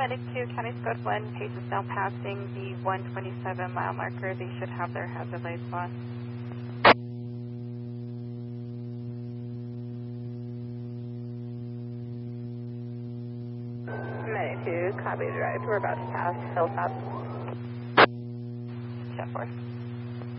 Medic 2, County Squad 1, pace is now passing the 127 mile marker. They should have their hazard lights on. Medic 2, copy direct. We're about to pass Hilltop. Step 4.